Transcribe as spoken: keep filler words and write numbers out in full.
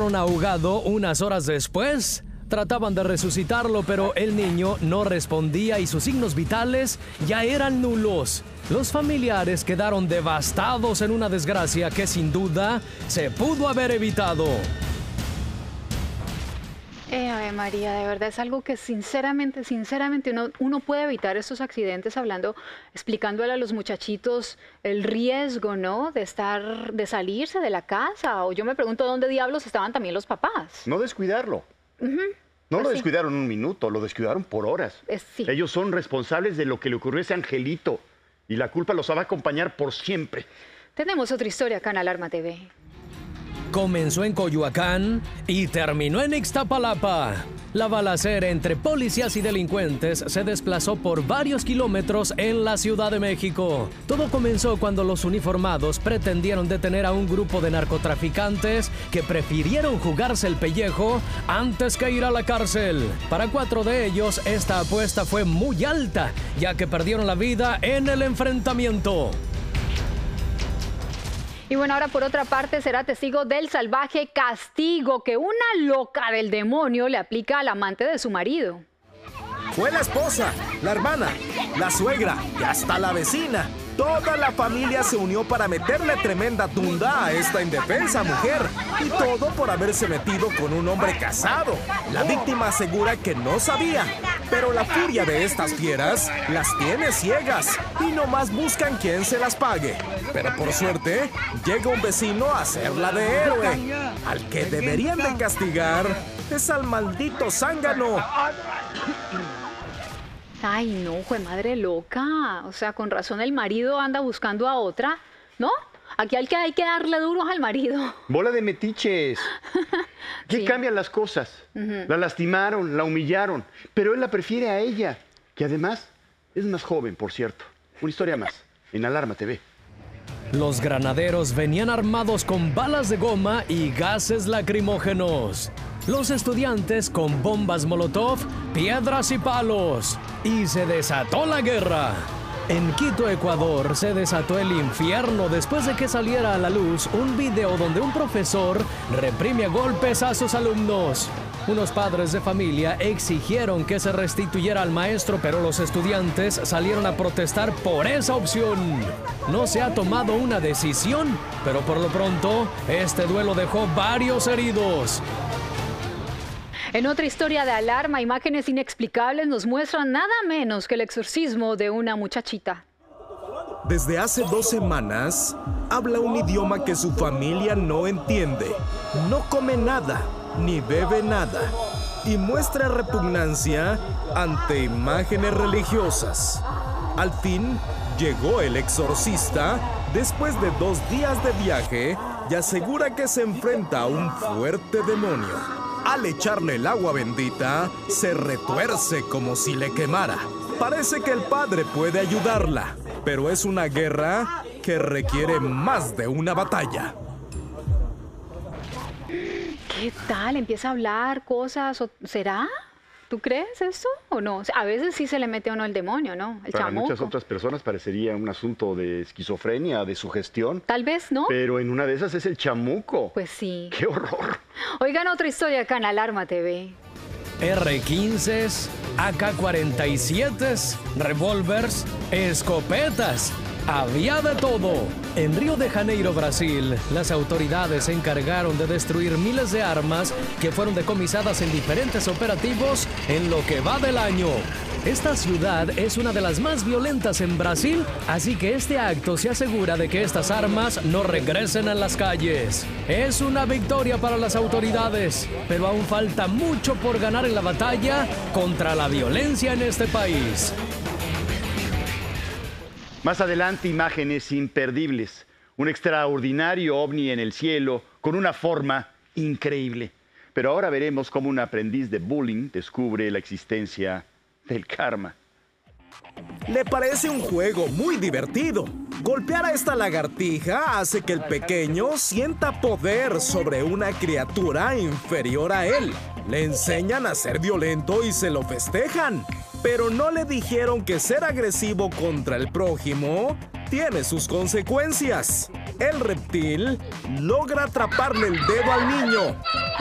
encontraron ahogado unas horas después. Trataban de resucitarlo, pero el niño no respondía y sus signos vitales ya eran nulos. Los familiares quedaron devastados en una desgracia que sin duda se pudo haber evitado. Eh, Ave María, de verdad es algo que sinceramente, sinceramente uno, uno puede evitar estos accidentes hablando, explicándole a los muchachitos el riesgo, ¿no? De estar, de salirse de la casa. O yo me pregunto dónde diablos estaban también los papás. No descuidarlo. Uh-huh. No Pues lo sí. descuidaron un minuto, lo descuidaron por horas. Es- sí. Ellos son responsables de lo que le ocurrió a ese angelito. Y la culpa los va a acompañar por siempre. Tenemos otra historia acá en Alarma T V. Comenzó en Coyoacán y terminó en Ixtapalapa. La balacera entre policías y delincuentes se desplazó por varios kilómetros en la Ciudad de México. Todo comenzó cuando los uniformados pretendieron detener a un grupo de narcotraficantes que prefirieron jugarse el pellejo antes que ir a la cárcel. Para cuatro de ellos, esta apuesta fue muy alta, ya que perdieron la vida en el enfrentamiento. Y bueno, ahora por otra parte será testigo del salvaje castigo que una loca del demonio le aplica al amante de su marido. Fue la esposa, la hermana, la suegra y hasta la vecina. Toda la familia se unió para meterle tremenda tunda a esta indefensa mujer. Y todo por haberse metido con un hombre casado. La víctima asegura que no sabía. Pero la furia de estas fieras las tiene ciegas y nomás buscan quien se las pague. Pero por suerte, llega un vecino a hacerla de héroe. Al que deberían de castigar es al maldito zángano. Ay, no, fue madre loca. O sea, con razón el marido anda buscando a otra, ¿no? Aquí hay que, hay que darle duros al marido. Bola de metiches. ¿Qué Sí. cambian las cosas? La lastimaron, la humillaron, pero él la prefiere a ella, que además es más joven, por cierto. Una historia más, en Alarma T V. Los granaderos venían armados con balas de goma y gases lacrimógenos. Los estudiantes con bombas Molotov, piedras y palos. Y se desató la guerra. En Quito, Ecuador, se desató el infierno después de que saliera a la luz un video donde un profesor reprime a golpes a sus alumnos. Unos padres de familia exigieron que se restituyera al maestro, pero los estudiantes salieron a protestar por esa opción. No se ha tomado una decisión, pero por lo pronto, este duelo dejó varios heridos. En otra historia de alarma, imágenes inexplicables nos muestran nada menos que el exorcismo de una muchachita. Desde hace dos semanas, habla un idioma que su familia no entiende. No come nada, ni bebe nada. Y muestra repugnancia ante imágenes religiosas. Al fin, llegó el exorcista después de dos días de viaje y asegura que se enfrenta a un fuerte demonio. Al echarle el agua bendita, se retuerce como si le quemara. Parece que el padre puede ayudarla, pero es una guerra que requiere más de una batalla. ¿Qué tal? Empieza a hablar cosas. o- ¿Será? ¿Tú crees eso o no? O sea, a veces sí se le mete a uno el demonio, ¿no? El Para chamuco. muchas otras personas parecería un asunto de esquizofrenia, de sugestión. Tal vez, ¿no? Pero en una de esas es el chamuco. Pues sí. ¡Qué horror! Oigan, otra historia acá en Alarma T V. erre quince, A K cuarenta y siete, revólvers, escopetas. Había de todo. En Río de Janeiro, Brasil, las autoridades se encargaron de destruir miles de armas que fueron decomisadas en diferentes operativos en lo que va del año. Esta ciudad es una de las más violentas en Brasil, así que este acto se asegura de que estas armas no regresen a las calles. Es una victoria para las autoridades, pero aún falta mucho por ganar en la batalla contra la violencia en este país. Más adelante, imágenes imperdibles. Un extraordinario ovni en el cielo con una forma increíble. Pero ahora veremos cómo un aprendiz de bullying descubre la existencia del karma. Le parece un juego muy divertido. Golpear a esta lagartija hace que el pequeño sienta poder sobre una criatura inferior a él. Le enseñan a ser violento y se lo festejan. Pero no le dijeron que ser agresivo contra el prójimo tiene sus consecuencias. El reptil logra atraparle el dedo al niño.